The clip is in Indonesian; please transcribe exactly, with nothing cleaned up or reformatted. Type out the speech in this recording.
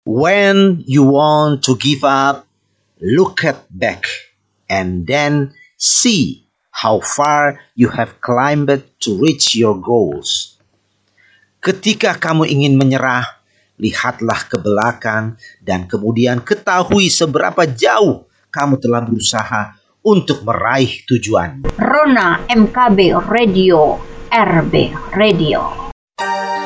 When you want to give up, look at back and then see how far you have climbed to reach your goals. Ketika kamu ingin menyerah, lihatlah ke belakang dan kemudian ketahui seberapa jauh kamu telah berusaha untuk meraih tujuan. Rona M K B Radio, R B Radio.